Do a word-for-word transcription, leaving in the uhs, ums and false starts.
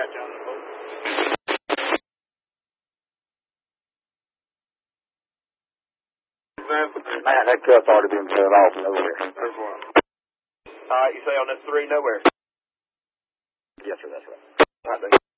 Man, that cup ought to be cut off nowhere. There's one. All right, you say on this three, nowhere? Yes, sir, that's right. All right,